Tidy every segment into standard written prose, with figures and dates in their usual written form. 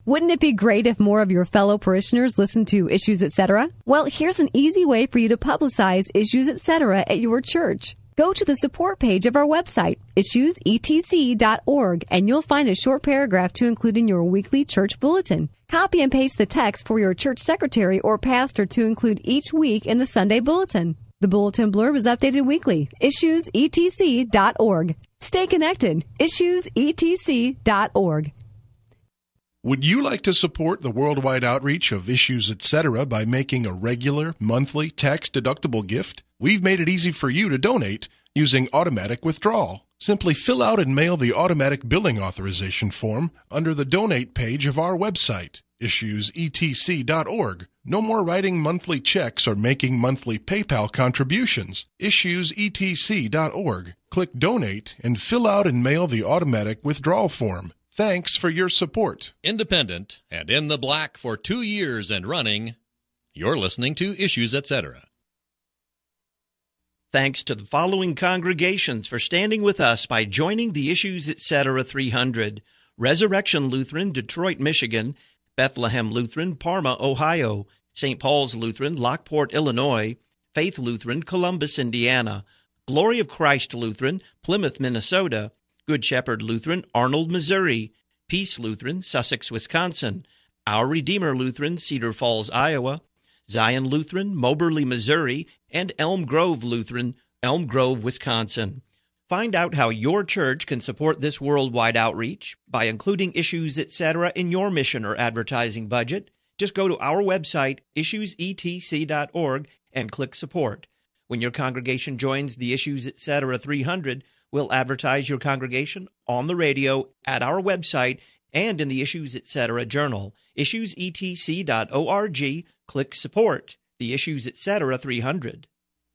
Wouldn't it be great if more of your fellow parishioners listened to Issues Etc.? Well, here's an easy way for you to publicize Issues Etc. at your church. Go to the support page of our website, issuesetc.org, and you'll find a short paragraph to include in your weekly church bulletin. Copy and paste the text for your church secretary or pastor to include each week in the Sunday bulletin. The bulletin blurb is updated weekly. Issuesetc.org. Stay connected. Issuesetc.org. Would you like to support the worldwide outreach of Issues Etc. by making a regular, monthly, tax-deductible gift? We've made it easy for you to donate using automatic withdrawal. Simply fill out and mail the automatic billing authorization form under the donate page of our website, issuesetc.org. No more writing monthly checks or making monthly PayPal contributions. Issuesetc.org. Click Donate and fill out and mail the automatic withdrawal form. Thanks for your support. Independent and in the black for 2 years and running, you're listening to Issues Etc. Thanks to the following congregations for standing with us by joining the Issues Etc. 300. Resurrection Lutheran, Detroit, Michigan; Bethlehem Lutheran, Parma, Ohio; St. Paul's Lutheran, Lockport, Illinois; Faith Lutheran, Columbus, Indiana; Glory of Christ Lutheran, Plymouth, Minnesota; Good Shepherd Lutheran, Arnold, Missouri; Peace Lutheran, Sussex, Wisconsin; Our Redeemer Lutheran, Cedar Falls, Iowa; Zion Lutheran, Moberly, Missouri; and Elm Grove Lutheran, Elm Grove, Wisconsin. Find out how your church can support this worldwide outreach by including Issues Etc. in your mission or advertising budget. Just go to our website, issuesetc.org, and click Support. When your congregation joins the Issues Etc. 300, we'll advertise your congregation on the radio, at our website, and in the Issues Etc. journal. Issuesetc.org, click Support. The Issues Etc. 300.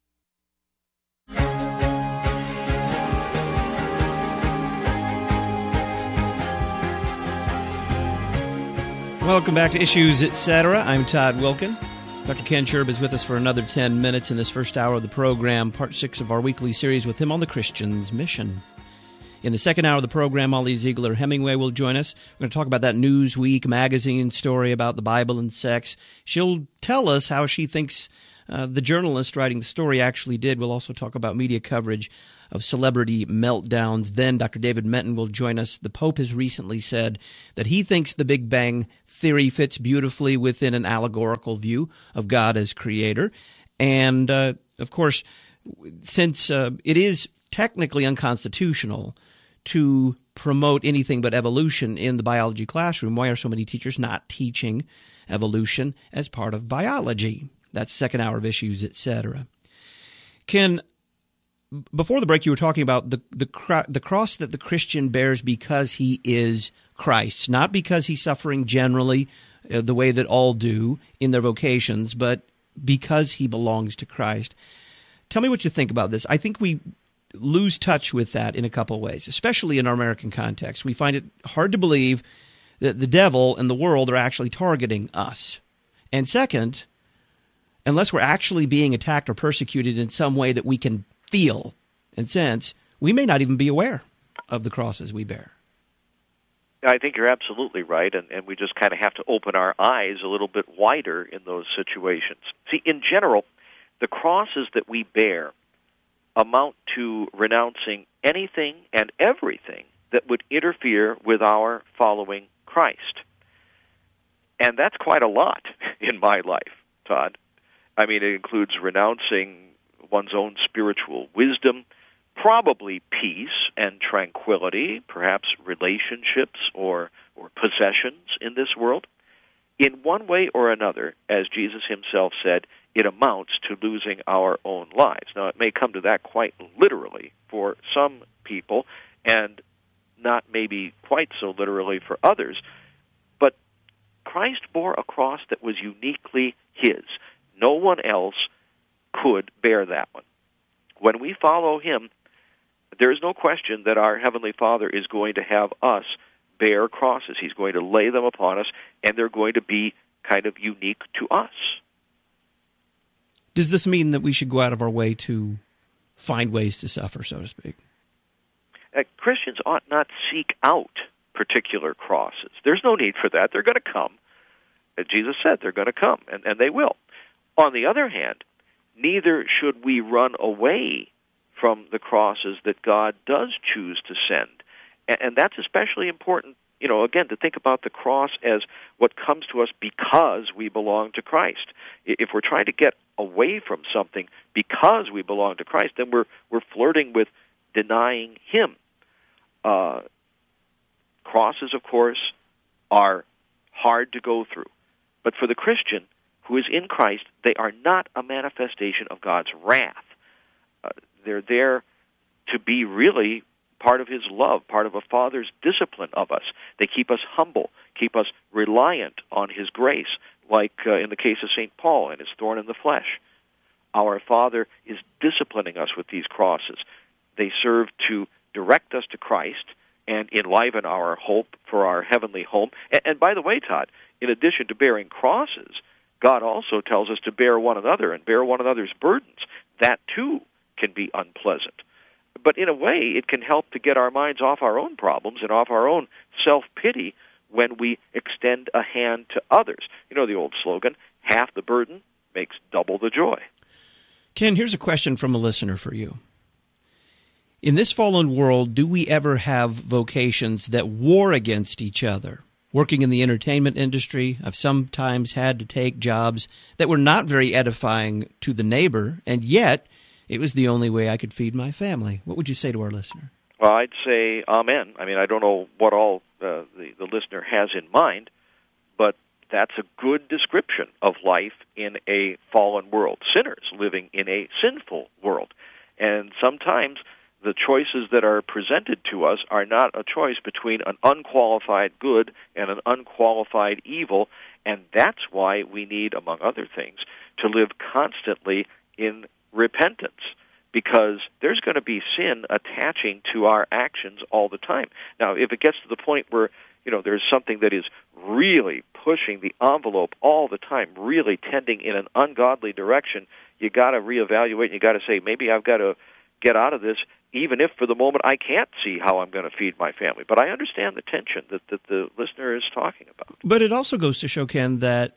Welcome back to Issues Etc. I'm Todd Wilkin. Dr. Ken Sherb is with us for another 10 minutes in this first hour of the program, part 6 of our weekly series with him on the Christian's Mission. In the second hour of the program, Holly Ziegler Hemingway will join us. We're going to talk about that Newsweek magazine story about the Bible and sex. She'll tell us how she thinks the journalist writing the story actually did. We'll also talk about media coverage of celebrity meltdowns. Then Dr. David Menton will join us. The Pope has recently said that he thinks the Big Bang Theory fits beautifully within an allegorical view of God as creator. And, of course, since it is technically unconstitutional to promote anything but evolution in the biology classroom, why are so many teachers not teaching evolution as part of biology? That's second hour of Issues, etc. Ken, before the break, you were talking about the cross that the Christian bears because he is Christ's, not because he's suffering generally the way that all do in their vocations, but because he belongs to Christ. Tell me what you think about this. I think we lose touch with that in a couple of ways, especially in our American context. We find it hard to believe that the devil and the world are actually targeting us. And second, unless we're actually being attacked or persecuted in some way that we can feel and sense, we may not even be aware of the crosses we bear. I think you're absolutely right, and we just kind of have to open our eyes a little bit wider in those situations. See, in general, the crosses that we bear amount to renouncing anything and everything that would interfere with our following Christ. And that's quite a lot in my life, Todd. I mean, it includes renouncing one's own spiritual wisdom, probably peace and tranquility, perhaps relationships or possessions in this world. In one way or another, as Jesus himself said, it amounts to losing our own lives. Now, it may come to that quite literally for some people, and not maybe quite so literally for others, but Christ bore a cross that was uniquely his. No one else could bear that one. When we follow him, there is no question that our Heavenly Father is going to have us bear crosses. He's going to lay them upon us, and they're going to be kind of unique to us. Does this mean that we should go out of our way to find ways to suffer, so to speak? Christians ought not seek out particular crosses. There's no need for that. They're going to come. Jesus said they're going to come, and they will. On the other hand, neither should we run away from the crosses that God does choose to send. And that's especially important, again, to think about the cross as what comes to us because we belong to Christ. If we're trying to get away from something because we belong to Christ, then we're flirting with denying Him. Crosses, of course, are hard to go through. But for the Christian who is in Christ, they are not a manifestation of God's wrath. They're there to be really part of His love, part of a Father's discipline of us. They keep us humble, keep us reliant on His grace, like in the case of St. Paul and his thorn in the flesh. Our Father is disciplining us with these crosses. They serve to direct us to Christ and enliven our hope for our heavenly home. And by the way, Todd, in addition to bearing crosses, God also tells us to bear one another and bear one another's burdens. That, too, can be unpleasant. But in a way, it can help to get our minds off our own problems and off our own self-pity when we extend a hand to others. You know the old slogan, half the burden makes double the joy. Ken, here's a question from a listener for you. In this fallen world, do we ever have vocations that war against each other? Working in the entertainment industry, I've sometimes had to take jobs that were not very edifying to the neighbor, and yet it was the only way I could feed my family. What would you say to our listener? Well, I'd say amen. I mean, I don't know what all the listener has in mind, but that's a good description of life in a fallen world. Sinners living in a sinful world. And sometimes the choices that are presented to us are not a choice between an unqualified good and an unqualified evil, and that's why we need, among other things, to live constantly in repentance, because there's going to be sin attaching to our actions all the time. Now, if it gets to the point where, there's something that is really pushing the envelope all the time, really tending in an ungodly direction, you got to reevaluate, and you got to say, maybe I've got to get out of this, even if for the moment I can't see how I'm going to feed my family. But I understand the tension that the listener is talking about. But it also goes to show, Ken, that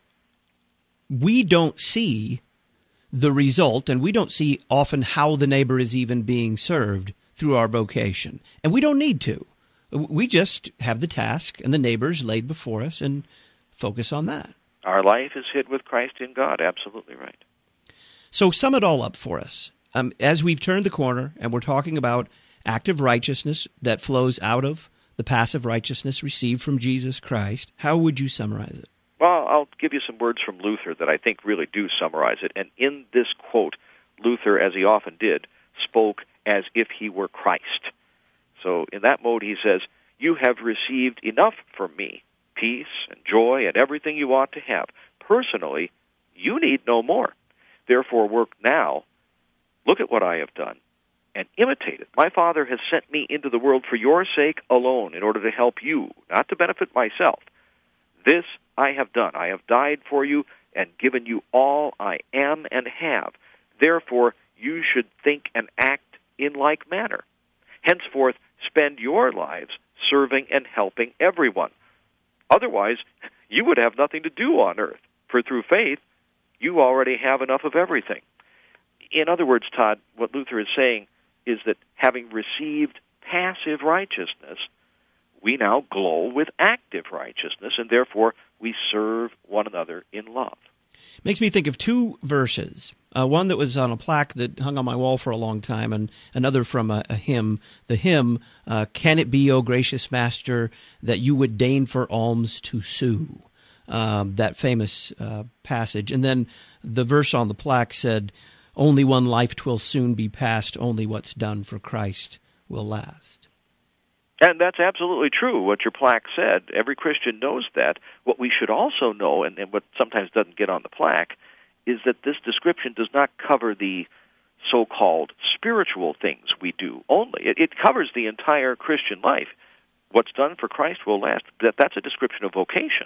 we don't see the result, and we don't see often how the neighbor is even being served through our vocation. And we don't need to. We just have the task and the neighbors laid before us and focus on that. Our life is hid with Christ in God. Absolutely right. So sum it all up for us. As we've turned the corner and we're talking about active righteousness that flows out of the passive righteousness received from Jesus Christ, how would you summarize it? Well, I'll give you some words from Luther that I think really do summarize it. And in this quote, Luther, as he often did, spoke as if he were Christ. So in that mode, he says, "You have received enough from me, peace and joy and everything you ought to have. Personally, you need no more. Therefore, work now. Look at what I have done and imitate it. My Father has sent me into the world for your sake alone, in order to help you, not to benefit myself. This I have done. I have died for you and given you all I am and have. Therefore, you should think and act in like manner. Henceforth, spend your lives serving and helping everyone. Otherwise, you would have nothing to do on earth, for through faith, you already have enough of everything." In other words, Todd, what Luther is saying is that having received passive righteousness, we now glow with active righteousness, and therefore we serve one another in love. Makes me think of two verses. One that was on a plaque that hung on my wall for a long time, and another from a hymn. The hymn, "Can it be, O gracious Master, that you would deign for alms to sue?" That famous passage. And then the verse on the plaque said, "Only one life 'twill soon be past, only what's done for Christ will last." And that's absolutely true, what your plaque said. Every Christian knows that. What we should also know, and what sometimes doesn't get on the plaque, is that this description does not cover the so-called spiritual things we do only. It covers the entire Christian life. What's done for Christ will last. That's a description of vocation.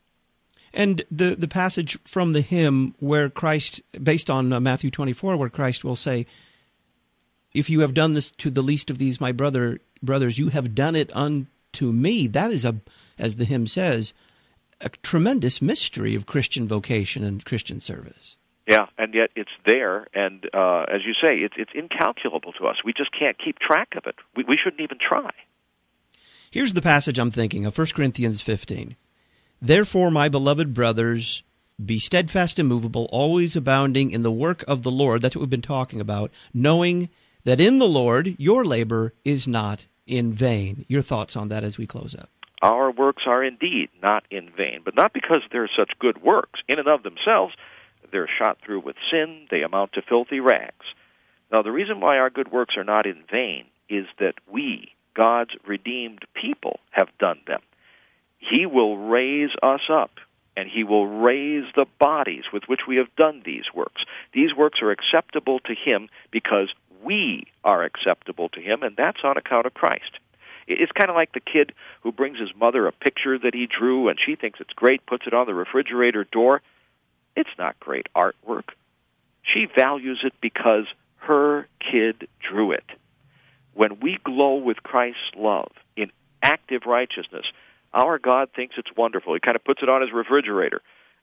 And the passage from the hymn where Christ, based on Matthew 24, where Christ will say, "If you have done this to the least of these, my brothers, you have done it unto to me, that is, as the hymn says, a tremendous mystery of Christian vocation and Christian service. Yeah, and yet it's there, and as you say, it's incalculable to us. We just can't keep track of it. We shouldn't even try. Here's the passage I'm thinking of, 1 Corinthians 15. Therefore, my beloved brothers, be steadfast and immovable, always abounding in the work of the Lord. That's what we've been talking about, knowing that in the Lord your labor is not in vain. Your thoughts on that as we close up? Our works are indeed not in vain, but not because they're such good works. In and of themselves, they're shot through with sin. They amount to filthy rags. Now, the reason why our good works are not in vain is that we, God's redeemed people, have done them. He will raise us up, and He will raise the bodies with which we have done these works. These works are acceptable to Him because we are acceptable to Him, and that's on account of Christ. It's kind of like the kid who brings his mother a picture that he drew, and she thinks it's great, puts it on the refrigerator door. It's not great artwork. She values it because her kid drew it. When we glow with Christ's love in active righteousness, our God thinks it's wonderful. He kind of puts it on his refrigerator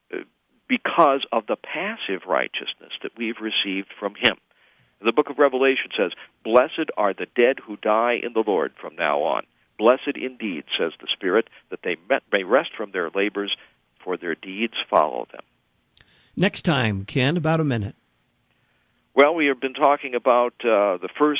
because of the passive righteousness that we've received from Him. The book of Revelation says, "Blessed are the dead who die in the Lord from now on. Blessed indeed, says the Spirit, that they may rest from their labors, for their deeds follow them." Next time, Ken, about a minute. Well, we have been talking about the first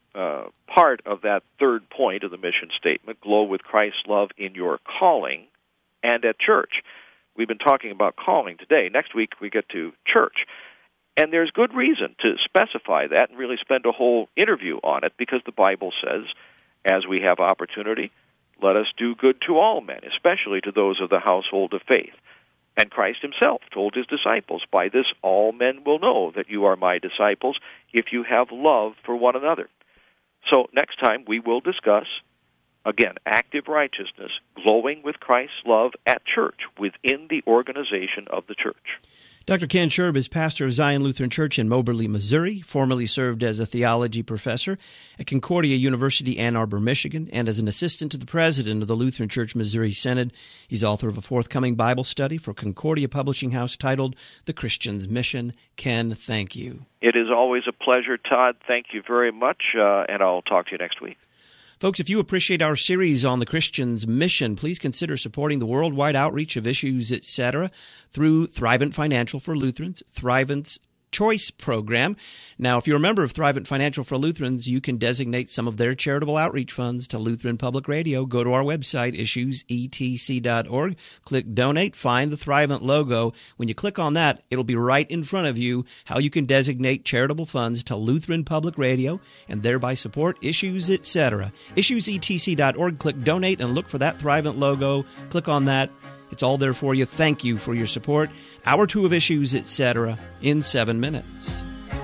part of that third point of the mission statement, glow with Christ's love in your calling and at church. We've been talking about calling today. Next week we get to church. And there's good reason to specify that and really spend a whole interview on it, because the Bible says, as we have opportunity, let us do good to all men, especially to those of the household of faith. And Christ Himself told His disciples, "By this all men will know that you are my disciples, if you have love for one another." So next time we will discuss, again, active righteousness, glowing with Christ's love at church, within the organization of the church. Dr. Ken Sherb is pastor of Zion Lutheran Church in Moberly, Missouri, formerly served as a theology professor at Concordia University, Ann Arbor, Michigan, and as an assistant to the president of the Lutheran Church Missouri Synod. He's author of a forthcoming Bible study for Concordia Publishing House titled The Christian's Mission. Ken, thank you. It is always a pleasure, Todd. Thank you very much, and I'll talk to you next week. Folks, if you appreciate our series on the Christian's mission, please consider supporting the worldwide outreach of Issues, etc. through Thrivent Financial for Lutherans, Thrivent's Choice program. Now, if you're a member of Thrivent Financial for Lutherans, you can designate some of their charitable outreach funds to Lutheran Public Radio. Go to our website, issuesetc.org, click Donate, find the Thrivent logo. When you click on that, it'll be right in front of you how you can designate charitable funds to Lutheran Public Radio and thereby support Issues, etc. Issuesetc.org, click Donate and look for that Thrivent logo. Click on that. It's all there for you. Thank you for your support. Hour 2 of Issues, etc. in 7 minutes.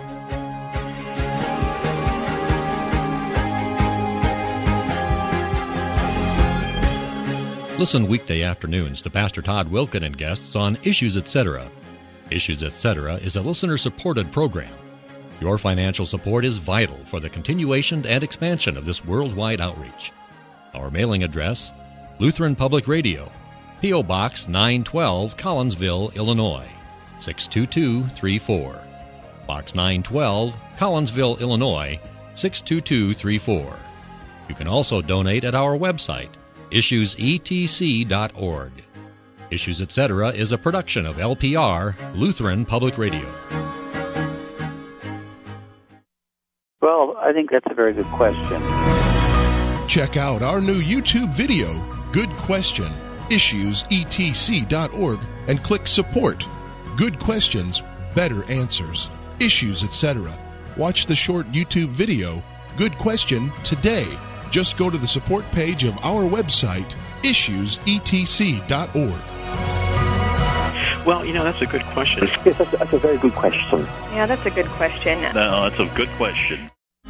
Listen weekday afternoons to Pastor Todd Wilken and guests on Issues, etc. Issues, etc. is a listener-supported program. Your financial support is vital for the continuation and expansion of this worldwide outreach. Our mailing address, Lutheran Public Radio, P.O. Box 912, Collinsville, Illinois, 62234. Box 912, Collinsville, Illinois, 62234. You can also donate at our website, issuesetc.org. Issues, etc. is a production of LPR, Lutheran Public Radio. Well, I think that's a very good question. Check out our new YouTube video, Good Question, issuesetc.org, and click Support. Good questions, better answers. Issues, etc. Watch the short YouTube video, Good Question, today. Just go to the support page of our website, issuesetc.org. Well, that's a good question. Yes, that's a very good question. Yeah, that's a good question. No, that's a good question.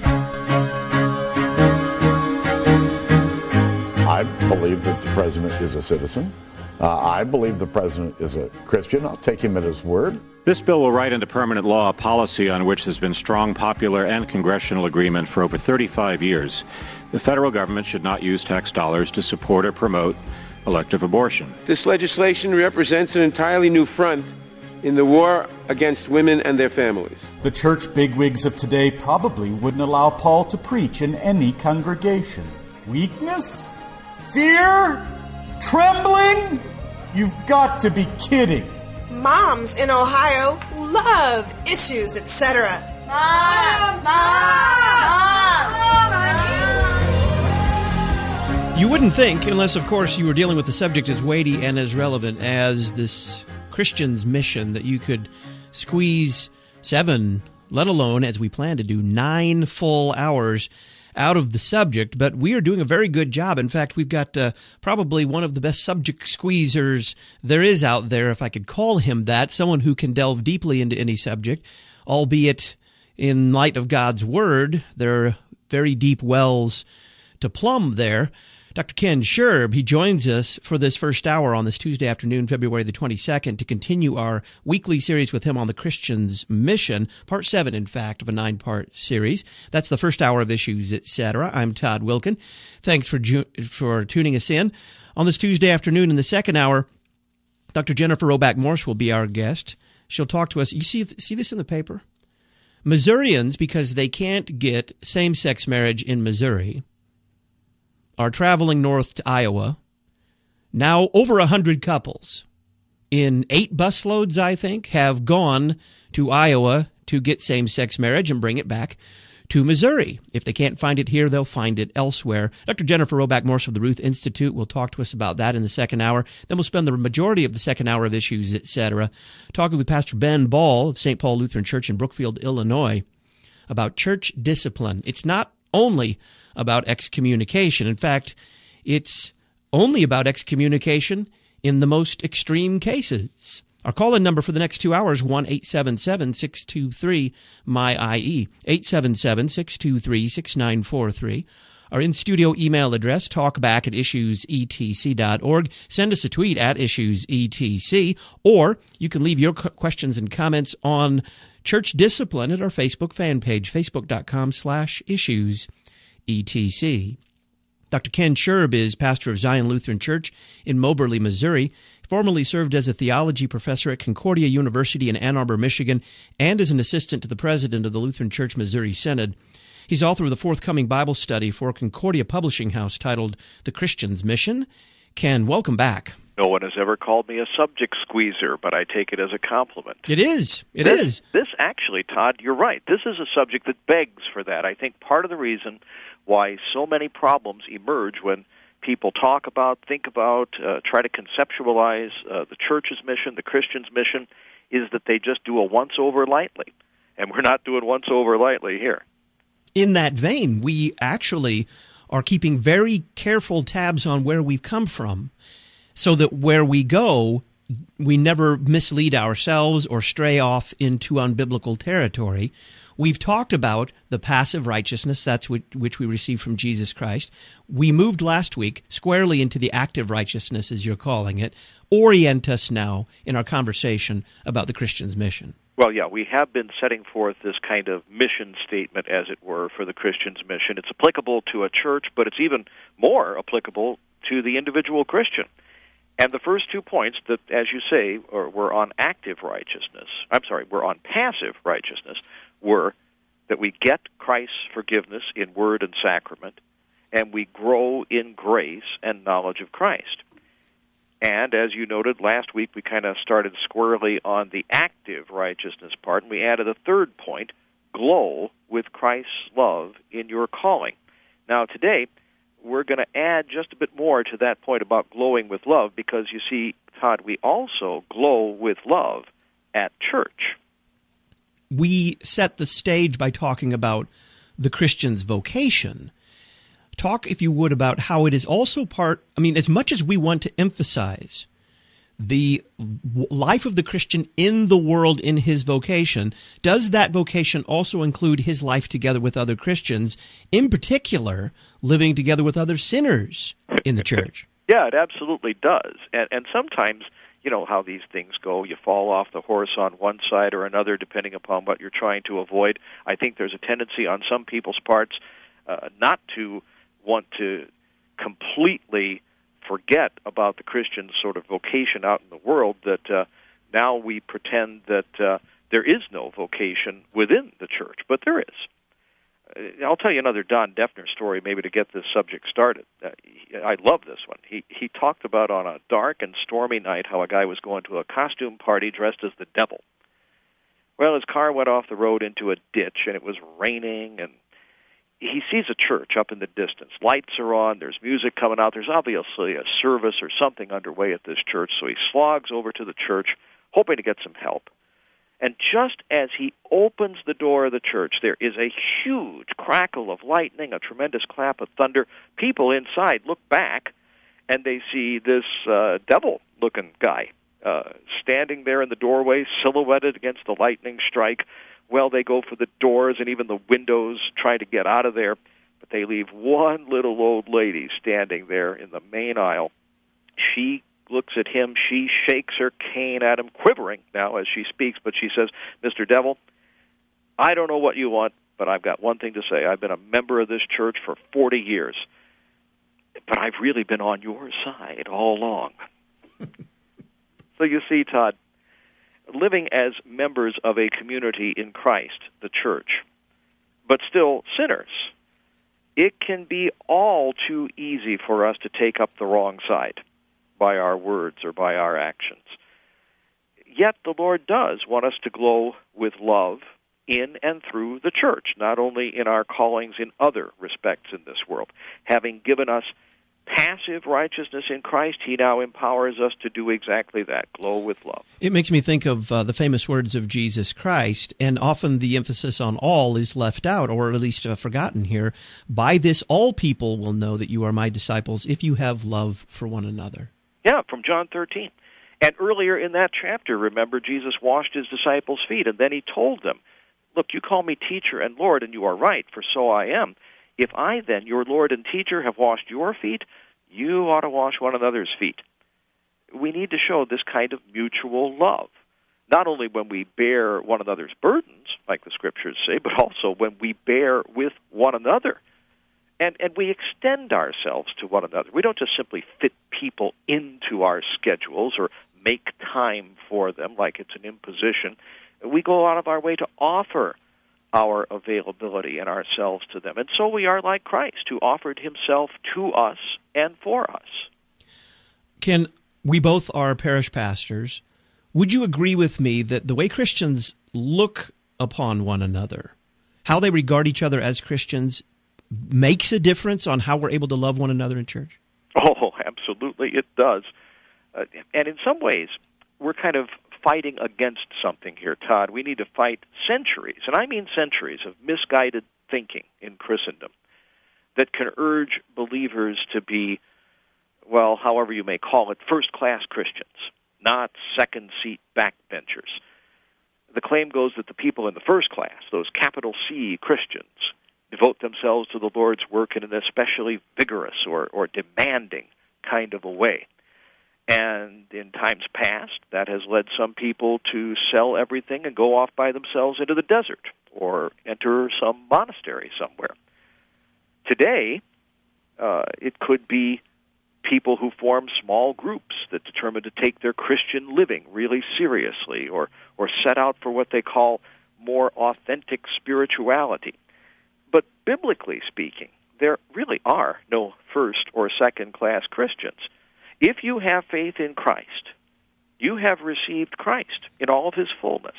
I believe that the president is a citizen. I believe the president is a Christian. I'll take him at his word. This bill will write into permanent law a policy on which there's been strong popular and congressional agreement for over 35 years. The federal government should not use tax dollars to support or promote elective abortion. This legislation represents an entirely new front in the war against women and their families. The church bigwigs of today probably wouldn't allow Paul to preach in any congregation. Weakness? Fear? Trembling? You've got to be kidding. Moms in Ohio love Issues, etc. Mom! You wouldn't think, unless, of course, you were dealing with the subject as weighty and as relevant as this Christian's mission, that you could squeeze 7, let alone, as we plan to do, 9 full hours out of the subject. But we are doing a very good job. In fact, we've got probably one of the best subject squeezers there is out there, if I could call him that, someone who can delve deeply into any subject, albeit in light of God's Word. There are very deep wells to plumb there. Dr. Ken Sherb, he joins us for this first hour on this Tuesday afternoon, February the 22nd, to continue our weekly series with him on the Christian's Mission, part 7, in fact, of a 9-part series. That's the first hour of Issues, Etc. I'm Todd Wilkin. Thanks for tuning us in. On this Tuesday afternoon, in the second hour, Dr. Jennifer Roback Morse will be our guest. She'll talk to us. You see this in the paper? Missourians, because they can't get same-sex marriage in Missouri, are traveling north to Iowa. Now over 100 couples in 8 busloads, I think, have gone to Iowa to get same-sex marriage and bring it back to Missouri. If they can't find it here, they'll find it elsewhere. Dr. Jennifer Roback Morse of the Ruth Institute will talk to us about that in the second hour. Then we'll spend the majority of the second hour of Issues, Etc., talking with Pastor Ben Ball of St. Paul Lutheran Church in Brookfield, Illinois, about church discipline. It's not only about excommunication. In fact, it's only about excommunication in the most extreme cases. Our call-in number for the next 2 hours, 1-877-623-MY-IE, 877-623-6943. Our in-studio email address, talkback@issuesetc.org. Send us a tweet at issuesetc, or you can leave your questions and comments on church discipline at our Facebook fan page, facebook.com/issues. ETC. Dr. Ken Sherb is pastor of Zion Lutheran Church in Moberly, Missouri. He formerly served as a theology professor at Concordia University in Ann Arbor, Michigan, and as an assistant to the president of the Lutheran Church Missouri Synod. He's author of the forthcoming Bible study for Concordia Publishing House titled The Christian's Mission. Ken, welcome back. No one has ever called me a subject squeezer, but I take it as a compliment. It is. It is. This actually, Todd, you're right. This is a subject that begs for that. I think part of the reason why so many problems emerge when people talk about, think about, try to conceptualize the church's mission, the Christian's mission, is that they just do a once-over lightly. And we're not doing once-over lightly here. In that vein, we actually are keeping very careful tabs on where we've come from, so that where we go, we never mislead ourselves or stray off into unbiblical territory. We've talked about the passive righteousness, that's which we receive from Jesus Christ. We moved last week squarely into the active righteousness, as you're calling it. Orient us now in our conversation about the Christian's mission. Well, yeah, we have been setting forth this kind of mission statement, as it were, for the Christian's mission. It's applicable to a church, but it's even more applicable to the individual Christian. And the first 2 points that, as you say, were on active righteousness, were on passive righteousness, were that we get Christ's forgiveness in word and sacrament, and we grow in grace and knowledge of Christ. And as you noted, last week we kind of started squarely on the active righteousness part, and we added a third point, glow with Christ's love in your calling. Now today, we're going to add just a bit more to that point about glowing with love, because you see, Todd, we also glow with love at church. We set the stage by talking about the Christian's vocation. Talk, if you would, about how it is also as much as we want to emphasize the life of the Christian in the world in his vocation, does that vocation also include his life together with other Christians, in particular, living together with other sinners in the church? Yeah, it absolutely does. And sometimes you know how these things go. You fall off the horse on one side or another, depending upon what you're trying to avoid. I think there's a tendency on some people's parts not to want to completely forget about the Christian sort of vocation out in the world, that now we pretend that there is no vocation within the church, but there is. I'll tell you another Don Defner story, maybe to get this subject started. I love this one. He talked about on a dark and stormy night how a guy was going to a costume party dressed as the devil. Well, his car went off the road into a ditch, and it was raining, and he sees a church up in the distance. Lights are on, there's music coming out, there's obviously a service or something underway at this church, so he slogs over to the church, hoping to get some help. And just as he opens the door of the church, there is a huge crackle of lightning, a tremendous clap of thunder. People inside look back, and they see this devil-looking guy standing there in the doorway, silhouetted against the lightning strike. Well, they go for the doors and even the windows, try to get out of there, but they leave one little old lady standing there in the main aisle. She looks at him, she shakes her cane at him, quivering now as she speaks, but she says, "Mr. Devil, I don't know what you want, but I've got one thing to say. I've been a member of this church for 40 years, but I've really been on your side all along." So you see, Todd, living as members of a community in Christ, the church, but still sinners, it can be all too easy for us to take up the wrong side by our words or by our actions. Yet the Lord does want us to glow with love in and through the church, not only in our callings in other respects in this world. Having given us passive righteousness in Christ, He now empowers us to do exactly that, glow with love. It makes me think of the famous words of Jesus Christ, and often the emphasis on all is left out, or at least forgotten here. "By this all people will know that you are my disciples, if you have love for one another." Yeah, from John 13. And earlier in that chapter, remember, Jesus washed His disciples' feet, and then He told them, "Look, you call me teacher and Lord, and you are right, for so I am. If I then, your Lord and teacher, have washed your feet, you ought to wash one another's feet." We need to show this kind of mutual love, not only when we bear one another's burdens, like the Scriptures say, but also when we bear with one another. And we extend ourselves to one another. We don't just simply fit people into our schedules or make time for them like it's an imposition. We go out of our way to offer our availability and ourselves to them. And so we are like Christ, who offered Himself to us and for us. Ken, we both are parish pastors. Would you agree with me that the way Christians look upon one another, how they regard each other as Christians, makes a difference on how we're able to love one another in church? Oh, absolutely, it does. And in some ways, we're kind of fighting against something here, Todd. We need to fight centuries, and I mean centuries, of misguided thinking in Christendom that can urge believers to be, well, however you may call it, first-class Christians, not second-seat backbenchers. The claim goes that the people in the first class, those capital C Christians, devote themselves to the Lord's work in an especially vigorous or demanding kind of a way. And in times past, that has led some people to sell everything and go off by themselves into the desert or enter some monastery somewhere. Today, it could be people who form small groups that determine to take their Christian living really seriously or set out for what they call more authentic spirituality. But biblically speaking, there really are no first or second-class Christians. If you have faith in Christ, you have received Christ in all of His fullness.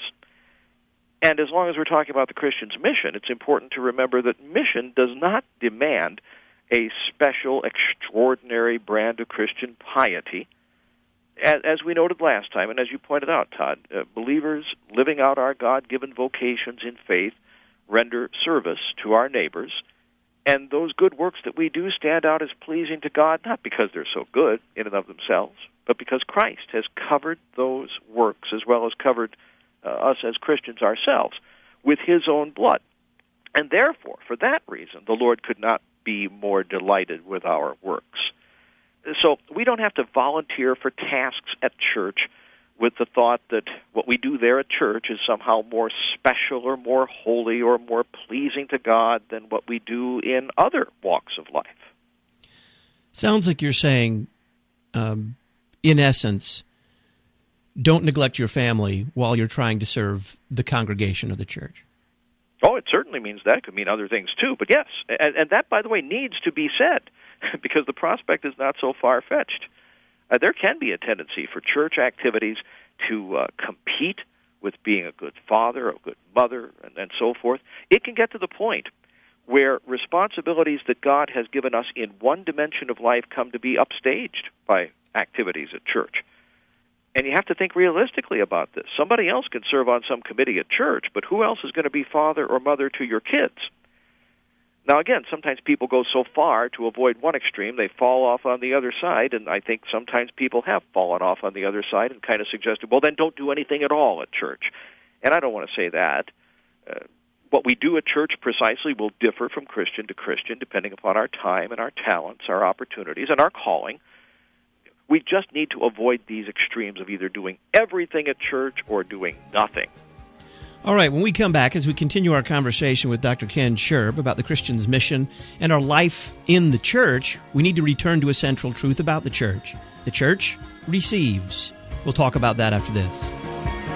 And as long as we're talking about the Christian's mission, it's important to remember that mission does not demand a special, extraordinary brand of Christian piety. As we noted last time, and as you pointed out, Todd, believers living out our God-given vocations in faith render service to our neighbors, and those good works that we do stand out as pleasing to God, not because they're so good in and of themselves, but because Christ has covered those works as well as covered us as Christians ourselves with His own blood. And therefore, for that reason, the Lord could not be more delighted with our works. So we don't have to volunteer for tasks at church with the thought that what we do there at church is somehow more special or more holy or more pleasing to God than what we do in other walks of life. Sounds like you're saying, in essence, don't neglect your family while you're trying to serve the congregation of the church. Oh, it certainly means that. It could mean other things too, but yes. And that, by the way, needs to be said because the prospect is not so far-fetched. There can be a tendency for church activities to compete with being a good father, a good mother, and so forth. It can get to the point where responsibilities that God has given us in one dimension of life come to be upstaged by activities at church. And you have to think realistically about this. Somebody else can serve on some committee at church, but who else is going to be father or mother to your kids? Now, again, sometimes people go so far to avoid one extreme, they fall off on the other side, and I think sometimes people have fallen off on the other side and kind of suggested, well, then don't do anything at all at church. And I don't want to say that. What we do at church precisely will differ from Christian to Christian, depending upon our time and our talents, our opportunities, and our calling. We just need to avoid these extremes of either doing everything at church or doing nothing. All right, when we come back, as we continue our conversation with Dr. Ken Scherb about the Christian's mission and our life in the church, we need to return to a central truth about the church. The church receives. We'll talk about that after this.